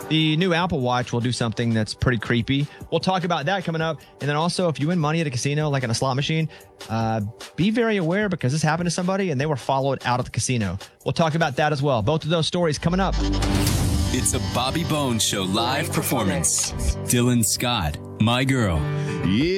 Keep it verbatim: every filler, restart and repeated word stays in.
The new Apple Watch will do something that's pretty creepy. We'll talk about that coming up. And then also, if you win money at a casino, like on a slot machine, uh, be very aware because this happened to somebody and they were followed out of the casino. We'll talk about that as well. Both of those stories coming up. It's a Bobby Bones Show live performance. Dylan Scott, My Girl. Yeah.